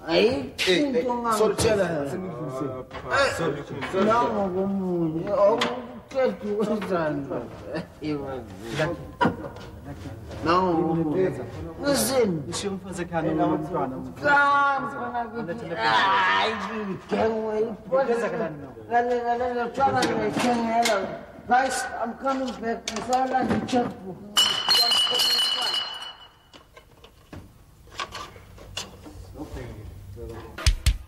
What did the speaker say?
ayikho ngangitshela nango komunye awuqeda ukwenzani nango komunye listen ishiyo umfazi ekhaya nomntwana hayi ngigengwe lalela tshwana ngiyithengela guys I'm coming back ngisala ngicheckbook